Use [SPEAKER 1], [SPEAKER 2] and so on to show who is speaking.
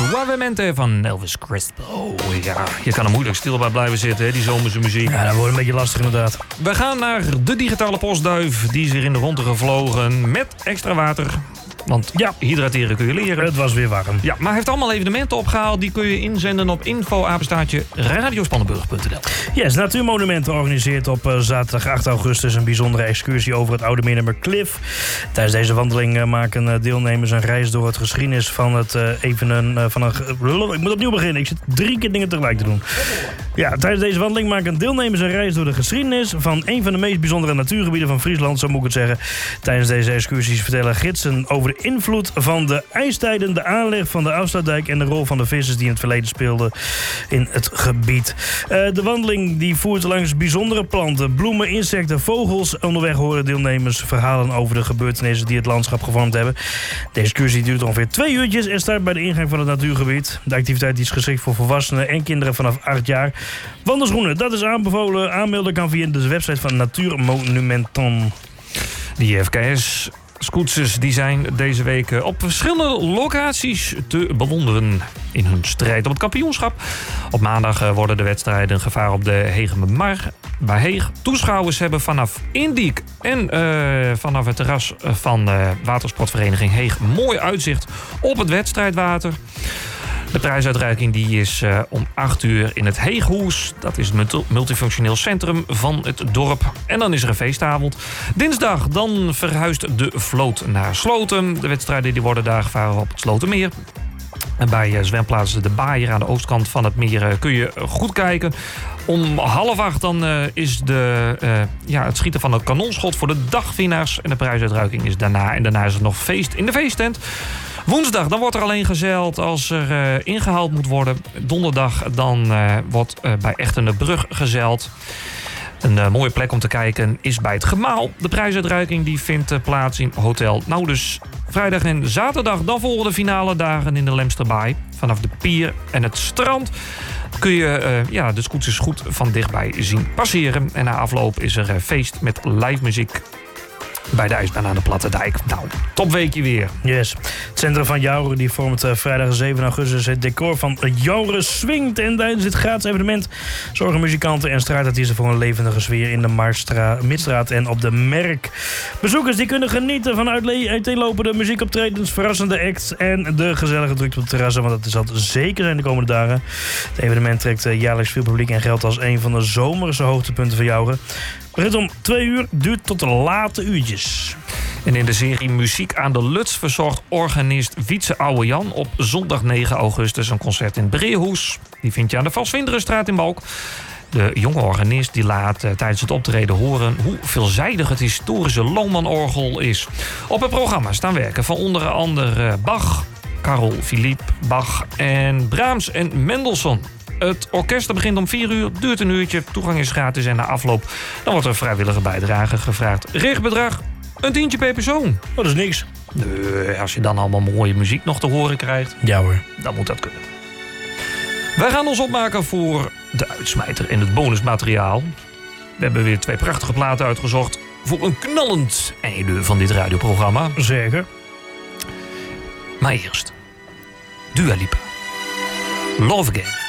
[SPEAKER 1] Suavemente van Elvis Crespo. Ja, je kan er moeilijk stil bij blijven zitten, hè, die zomerse muziek.
[SPEAKER 2] Ja, dat wordt een beetje lastig inderdaad.
[SPEAKER 1] We gaan naar de digitale postduif. Die is weer in de rondte gevlogen met extra water. Want ja, hydrateren kun je leren.
[SPEAKER 2] Het was weer warm.
[SPEAKER 1] Ja, maar hij heeft allemaal evenementen opgehaald. Die kun je inzenden op info@radiospannenburg.nl.
[SPEAKER 2] Yes, Natuurmonumenten organiseert op zaterdag 8 augustus... een bijzondere excursie over het oude Middenmer Cliff. Tijdens deze wandeling maken deelnemers een reis door het geschiedenis van het ik moet opnieuw beginnen. Ik zit 3 keer dingen tegelijk te doen. Ja, tijdens deze wandeling maken deelnemers een reis door de geschiedenis... van een van de meest bijzondere natuurgebieden van Friesland, zo moet ik het zeggen. Tijdens deze excursies vertellen gidsen over de invloed van de ijstijden, de aanleg van de Afsluitdijk en de rol van de vissers die in het verleden speelden in het gebied. De wandeling die voert langs bijzondere planten, bloemen, insecten, vogels. Onderweg horen deelnemers verhalen over de gebeurtenissen die het landschap gevormd hebben. De excursie duurt ongeveer 2 uurtjes en start bij de ingang van het natuurgebied. De activiteit is geschikt voor volwassenen en kinderen vanaf 8 jaar. Wandelschoenen, dat is aanbevolen. Aanmelden kan via de website van Natuurmonumenten.
[SPEAKER 1] Die FKS scooters die zijn deze week op verschillende locaties te bewonderen in hun strijd om het kampioenschap. Op maandag worden de wedstrijden gevaren op de Hegemermar bij Heeg. Toeschouwers hebben vanaf Indiek en vanaf het terras van watersportvereniging Heeg mooi uitzicht op het wedstrijdwater. De prijsuitreiking die is om 8 uur in het Heeghoes. Dat is het multifunctioneel centrum van het dorp. En dan is er een feestavond. Dinsdag dan verhuist de vloot naar Sloten. De wedstrijden die worden daar gevaren op het Slotermeer. En bij zwemplaats De Baaier aan de oostkant van het meer kun je goed kijken. Om 7:30 dan is het schieten van het kanonschot voor de dagwinnaars. En de prijsuitreiking is daarna. En daarna is er nog feest in de feesttent. Woensdag dan wordt er alleen gezeild als er ingehaald moet worden. Donderdag dan wordt bij Echternebrug gezeild. Een mooie plek om te kijken is bij het Gemaal. De prijsuitreiking die vindt plaats in Hotel Naudus. Vrijdag en zaterdag dan volgen de finale dagen in de Lemsterbaai. Vanaf de pier en het strand kun je de scooters goed van dichtbij zien passeren. En na afloop is er feest met live muziek bij de ijsbaan aan de Platte Dijk. Nou, topweekje weer.
[SPEAKER 2] Yes. Het centrum van Jouren die vormt vrijdag 7 augustus het decor van Jouren Swingt. En tijdens dit gratis evenement zorgen muzikanten en straatartiesten voor een levendige sfeer in de Midstraat en op de Merk. Bezoekers die kunnen genieten van uiteenlopende muziekoptredens, verrassende acts en de gezellige drukte op de terrassen, want dat zal zeker zijn de komende dagen. Het evenement trekt jaarlijks veel publiek en geldt als een van de zomerse hoogtepunten van Jouren. Begint om 2 uur, duurt tot de late uurtjes.
[SPEAKER 1] En in de serie Muziek aan de Luts verzorgt organist Wietse Ouwe Jan op zondag 9 augustus een concert in Breehoes. Die vind je aan de Valsvinderenstraat in Balk. De jonge organist die laat tijdens het optreden horen hoe veelzijdig het historische Lohmann-orgel is. Op het programma staan werken van onder andere Bach, Carol Philippe, Bach en Brahms en Mendelssohn. Het orkest begint om 4 uur, duurt een uurtje, toegang is gratis en na afloop dan wordt er vrijwillige bijdrage gevraagd. Richtbedrag, een tientje per persoon.
[SPEAKER 2] Dat is niks.
[SPEAKER 1] Als je dan allemaal mooie muziek nog te horen krijgt,
[SPEAKER 2] ja hoor,
[SPEAKER 1] dan moet dat kunnen. Wij gaan ons opmaken voor de uitsmijter en het bonusmateriaal. We hebben weer 2 prachtige platen uitgezocht voor een knallend einde van dit radioprogramma.
[SPEAKER 2] Zeker.
[SPEAKER 1] Maar eerst, Dua Lipa. Love Again.